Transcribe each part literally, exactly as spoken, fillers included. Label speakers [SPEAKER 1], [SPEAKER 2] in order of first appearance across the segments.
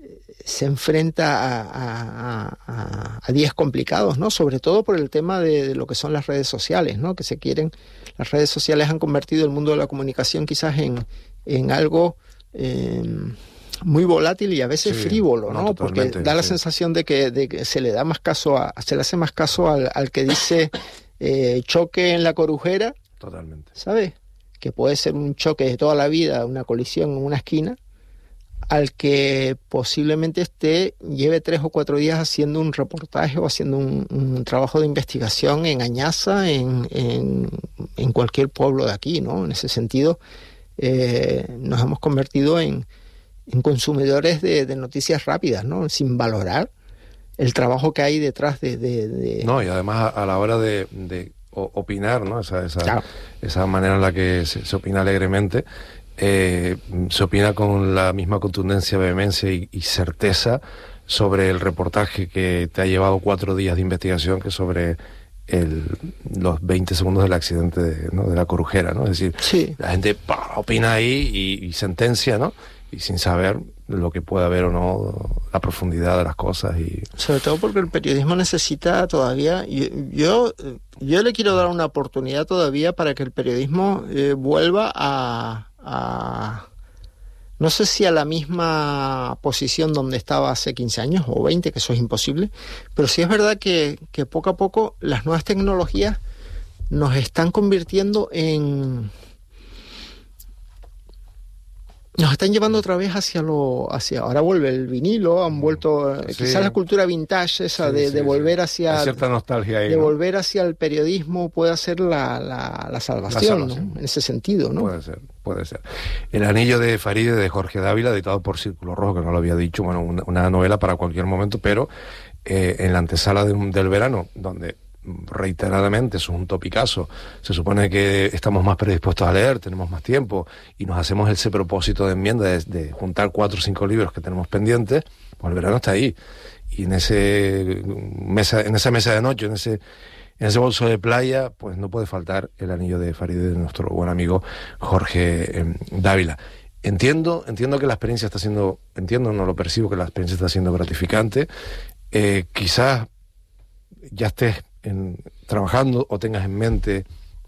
[SPEAKER 1] se enfrenta a, a, a, a días complicados, ¿no? Sobre todo por el tema de, de lo que son las redes sociales, ¿no? Que se quieren, las redes sociales han convertido el mundo de la comunicación quizás en, en algo eh, muy volátil y a veces sí, frívolo, ¿no? no Porque da la sí. sensación de que, de que se le da más caso a, se le hace más caso al, al que dice eh, choque en la Corujera.
[SPEAKER 2] Totalmente.
[SPEAKER 1] ¿Sabes? Que puede ser un choque de toda la vida, una colisión en una esquina, al que posiblemente esté, lleve tres o cuatro días haciendo un reportaje o haciendo un, un trabajo de investigación en Añaza, en, en, en cualquier pueblo de aquí, ¿no? En ese sentido, eh, nos hemos convertido en, en consumidores de, de noticias rápidas, ¿no? Sin valorar el trabajo que hay detrás de... de, de...
[SPEAKER 2] No, y además a, a la hora de, de opinar, ¿no? Esa, esa, claro. esa manera en la que se, se opina alegremente... Eh, se opina con la misma contundencia, vehemencia y, y certeza sobre el reportaje que te ha llevado cuatro días de investigación que sobre el, los veinte segundos del accidente de, ¿no? de la Corujera, ¿no? Es decir,
[SPEAKER 1] sí.
[SPEAKER 2] la gente ¡pah! Opina ahí y, y sentencia, ¿no? Y sin saber lo que puede haber o no, la profundidad de las cosas. Y
[SPEAKER 1] sobre todo porque el periodismo necesita todavía, yo, yo, yo le quiero dar una oportunidad todavía para que el periodismo eh, vuelva a A, no sé si a la misma posición donde estaba hace quince años o veinte, que eso es imposible, pero sí es verdad que, que poco a poco las nuevas tecnologías nos están convirtiendo en... nos están llevando otra vez hacia lo... hacia ahora vuelve el vinilo, han vuelto... Sí. Quizás la cultura vintage esa sí, de, sí, de volver sí. hacia...
[SPEAKER 2] Hay cierta nostalgia ahí,
[SPEAKER 1] de
[SPEAKER 2] ¿no?
[SPEAKER 1] volver hacia el periodismo puede ser la, la, la, salvación, la salvación, ¿no? En ese sentido, ¿no?
[SPEAKER 2] Puede ser, puede ser. El anillo de Faride, de Jorge Dávila, editado por Círculo Rojo, que no lo había dicho, bueno, una, una novela para cualquier momento, pero eh, en la antesala de, del verano, donde... reiteradamente, eso es un topicazo, se supone que estamos más predispuestos a leer, tenemos más tiempo y nos hacemos ese propósito de enmienda de, de juntar cuatro o cinco libros que tenemos pendientes, pues el verano está ahí y en ese mesa, en esa mesa de noche, en ese en ese bolso de playa, pues no puede faltar el anillo de Faride de nuestro buen amigo Jorge eh, Dávila. Entiendo, entiendo que la experiencia está siendo, entiendo, no lo percibo, que la experiencia está siendo gratificante, eh, quizás ya estés En, trabajando o tengas en mente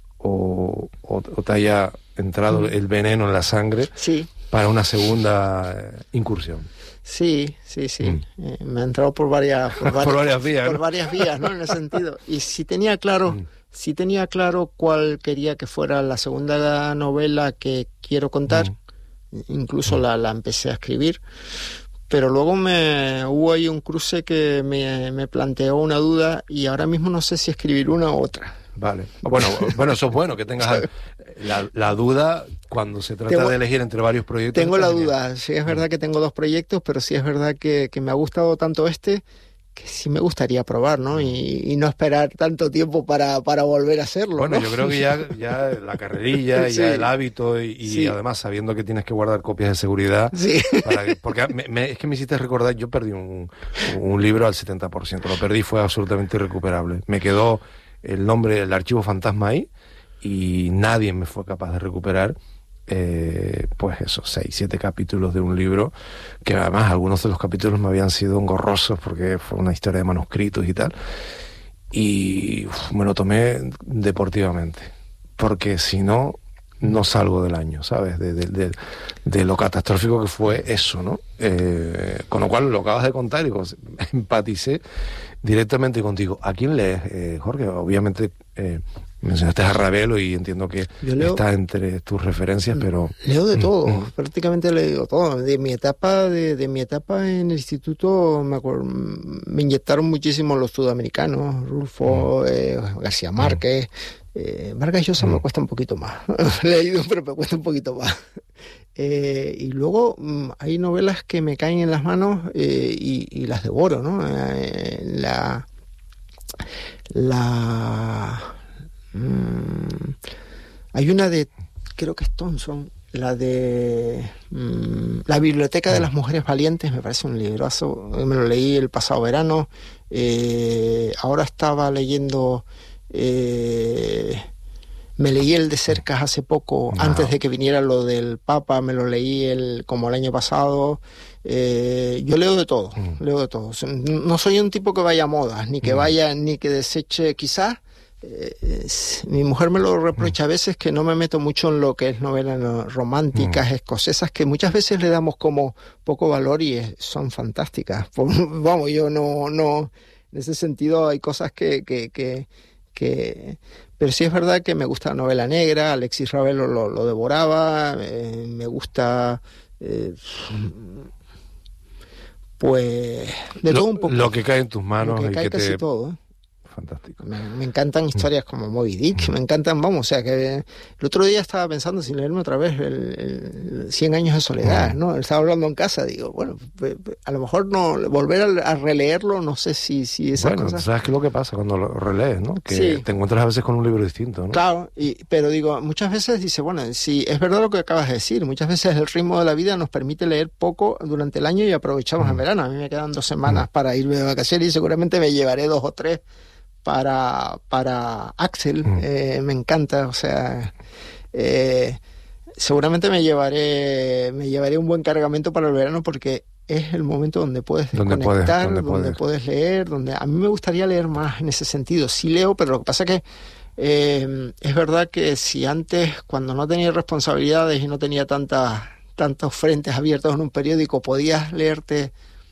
[SPEAKER 2] o, o, o te haya entrado mm. el veneno en la sangre
[SPEAKER 1] sí.
[SPEAKER 2] para una segunda eh, incursión.
[SPEAKER 1] Sí, sí, sí. Mm. Eh, me ha entrado por varias, por varias,
[SPEAKER 2] por varias vías,
[SPEAKER 1] por
[SPEAKER 2] ¿no?
[SPEAKER 1] varias vías, ¿no? En ese sentido. Y si tenía claro, mm. si tenía claro cuál quería que fuera la segunda novela que quiero contar, mm. incluso mm. La, la empecé a escribir. Pero luego me hubo ahí un cruce que me, me planteó una duda y ahora mismo no sé si escribir una u otra.
[SPEAKER 2] Vale. Bueno, bueno, eso es bueno, que tengas la, la duda cuando se trata tengo, de elegir entre varios proyectos.
[SPEAKER 1] Tengo la duda, sí es verdad que tengo dos proyectos, pero sí es verdad que, que me ha gustado tanto este que sí me gustaría probar, ¿no? Y, y no esperar tanto tiempo para, para volver a hacerlo,
[SPEAKER 2] Bueno,
[SPEAKER 1] ¿no?
[SPEAKER 2] yo creo que ya, ya la carrerilla, sí. ya el hábito y, y
[SPEAKER 1] sí.
[SPEAKER 2] además sabiendo que tienes que guardar copias de seguridad.
[SPEAKER 1] Sí.
[SPEAKER 2] Para que, porque me, me, es que me hiciste recordar, yo perdí un, un libro al setenta por ciento, lo perdí, fue absolutamente irrecuperable. Me quedó el nombre, el archivo fantasma ahí y nadie me fue capaz de recuperar. Eh, pues esos seis, siete capítulos de un libro que además algunos de los capítulos me habían sido engorrosos porque fue una historia de manuscritos y tal y uf, me lo tomé deportivamente porque si no no salgo del año, ¿sabes? De, de, de, de lo catastrófico que fue eso, ¿no? Eh, con lo cual lo acabas de contar y pues, empaticé directamente contigo. ¿A quién lees, eh, Jorge? Obviamente eh, mencionaste a Ravelo y entiendo que leo, está entre tus referencias, pero...
[SPEAKER 1] Leo de todo, mm. prácticamente leo todo. De mi etapa de, de mi etapa en el instituto me, acuerdo, me inyectaron muchísimo los sudamericanos, Rulfo, mm. eh, García Márquez... Mm. Eh, Vargas Llosa mm. me cuesta un poquito más. He leído, pero me cuesta un poquito más. Eh, y luego mm, hay novelas que me caen en las manos eh, y, y las devoro, ¿no? Eh, la... La... Mm, hay una de... Creo que es Thompson. La de... Mm, La Biblioteca de las Mujeres Valientes. Me parece un librazo. Me lo leí el pasado verano. Eh, ahora estaba leyendo... Eh, me leí el de Cercas hace poco, no. antes de que viniera lo del Papa, me lo leí el, como el año pasado. Eh, yo leo de todo, mm. leo de todo. No soy un tipo que vaya a modas, ni que mm. vaya, ni que deseche, quizás. Eh, mi mujer me lo reprocha a veces, que no me meto mucho en lo que es novelas románticas, mm. escocesas, que muchas veces le damos como poco valor y es, son fantásticas. Vamos, yo no, no, en ese sentido hay cosas que, que, que, que... Pero sí es verdad que me gusta la novela negra, Alexis Rabel lo, lo devoraba, eh, me gusta... Eh, pues de
[SPEAKER 2] lo,
[SPEAKER 1] todo un poco.
[SPEAKER 2] Lo que cae en tus manos.
[SPEAKER 1] Lo que
[SPEAKER 2] y
[SPEAKER 1] cae
[SPEAKER 2] que
[SPEAKER 1] casi
[SPEAKER 2] te...
[SPEAKER 1] todo, ¿eh?
[SPEAKER 2] Fantástico.
[SPEAKER 1] Me, me encantan historias como Moby Dick, me encantan, vamos, o sea que el otro día estaba pensando, sin leerme otra vez, el, el cien años de soledad, ¿no? Estaba hablando en casa, digo, bueno, a lo mejor no volver a, a releerlo, no sé si, si esas
[SPEAKER 2] bueno,
[SPEAKER 1] cosas...
[SPEAKER 2] ¿sabes qué es lo que pasa cuando lo relees, no? Que
[SPEAKER 1] sí.
[SPEAKER 2] te encuentras a veces con un libro distinto, ¿no?
[SPEAKER 1] Claro, y, pero digo, muchas veces dice, bueno, si es verdad lo que acabas de decir, muchas veces el ritmo de la vida nos permite leer poco durante el año y aprovechamos mm. el verano. A mí me quedan dos semanas mm. para irme de vacaciones y seguramente me llevaré dos o tres para para Axel, mm. eh, me encanta, o sea, eh, seguramente me llevaré me llevaré un buen cargamento para el verano, porque es el momento donde puedes desconectar, donde, puedes, donde, donde puedes. puedes leer, donde a mí me gustaría leer más en ese sentido. Sí leo, pero lo que pasa es que eh, es verdad que si antes, cuando no tenía responsabilidades y no tenía tantas tantos frentes abiertos en un periódico, podías leerte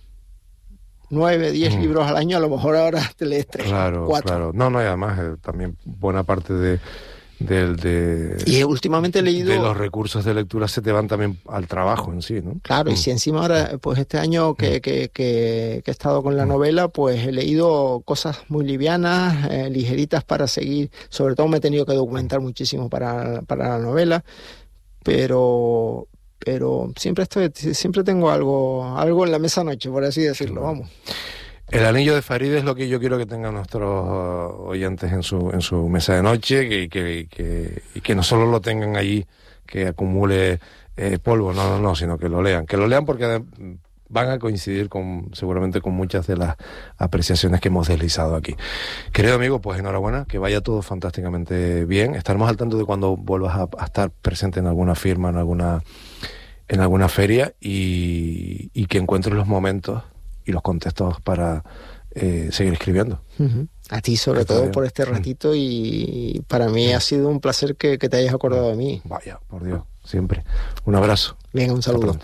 [SPEAKER 1] nueve, diez mm. libros al año, a lo mejor ahora te lees tres,
[SPEAKER 2] claro,
[SPEAKER 1] cuatro.
[SPEAKER 2] Claro, no, no, y además eh, también buena parte de, de, de...
[SPEAKER 1] Y últimamente he leído...
[SPEAKER 2] De los recursos de lectura se te van también al trabajo en sí, ¿no?
[SPEAKER 1] Claro, mm. y si encima ahora, pues este año que, mm. que, que, que he estado con la novela, pues he leído cosas muy livianas, eh, ligeritas para seguir, sobre todo me he tenido que documentar muchísimo para, para la novela, pero... pero siempre estoy, siempre tengo algo, algo en la mesa noche, por así decirlo, vamos.
[SPEAKER 2] El anillo de Farideh es lo que yo quiero que tengan nuestros uh, oyentes en su en su mesa de noche, que, que, que, y que no solo lo tengan allí, que acumule eh, polvo, no, no, no, sino que lo lean. Que lo lean porque van a coincidir con seguramente con muchas de las apreciaciones que hemos deslizado aquí. Querido amigo, pues enhorabuena, que vaya todo fantásticamente bien. Estaremos al tanto de cuando vuelvas a, a estar presente en alguna firma, en alguna en alguna feria, y, y que encuentres los momentos y los contextos para eh, seguir escribiendo.
[SPEAKER 1] Uh-huh. A ti sobre Está todo bien. Por este ratito, y para mí uh-huh. ha sido un placer que, que te hayas acordado de mí.
[SPEAKER 2] Vaya, por Dios, siempre. Un abrazo.
[SPEAKER 1] Venga, un saludo.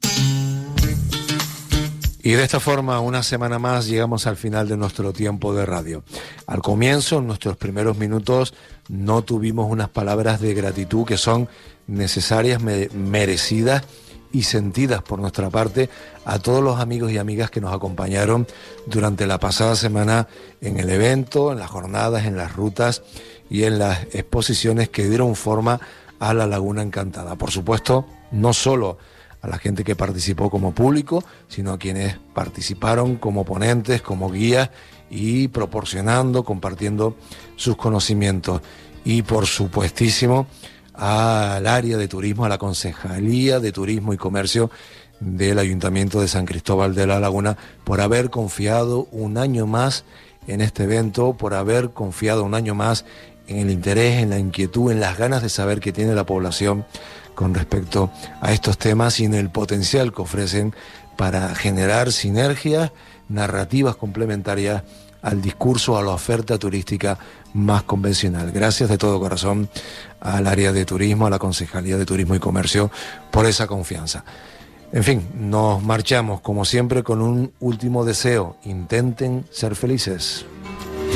[SPEAKER 2] Y de esta forma, una semana más, llegamos al final de nuestro tiempo de radio. Al comienzo, en nuestros primeros minutos, no tuvimos unas palabras de gratitud que son necesarias, me- merecidas y sentidas por nuestra parte a todos los amigos y amigas que nos acompañaron durante la pasada semana en el evento, en las jornadas, en las rutas y en las exposiciones que dieron forma a la Laguna Encantada. Por supuesto, no solo a la gente que participó como público, sino a quienes participaron como ponentes, como guías, y proporcionando, compartiendo sus conocimientos. Y por supuestísimo al área de turismo, a la Concejalía de Turismo y Comercio del Ayuntamiento de San Cristóbal de la Laguna, por haber confiado un año más en este evento, por haber confiado un año más en el interés, en la inquietud, en las ganas de saber que tiene la población con respecto a estos temas y en el potencial que ofrecen para generar sinergias, narrativas complementarias al discurso, a la oferta turística más convencional. Gracias de todo corazón al área de turismo, a la Concejalía de Turismo y Comercio, por esa confianza. En fin, nos marchamos como siempre con un último deseo: intenten ser felices.